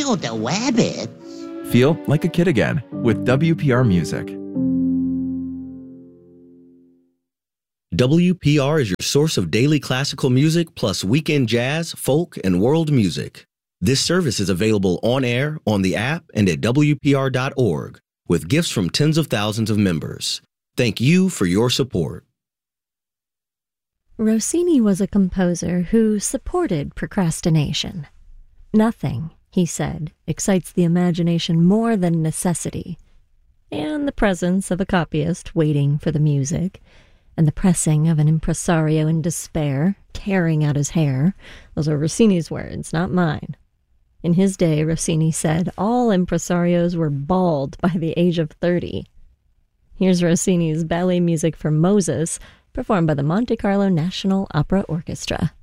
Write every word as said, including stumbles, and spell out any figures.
Oh, the wabbits. Feel like a kid again with W P R Music. W P R is your source of daily classical music plus weekend jazz, folk, and world music. This service is available on air, on the app, and at W P R dot org with gifts from tens of thousands of members. Thank you for your support. Rossini was a composer who supported procrastination. Nothing, he said, excites the imagination more than necessity, and the presence of a copyist waiting for the music, and the pressing of an impresario in despair, tearing out his hair. Those are Rossini's words, not mine. In his day, Rossini said all impresarios were bald by the age of thirty. Here's Rossini's ballet music for Moses, performed by the Monte Carlo National Opera Orchestra.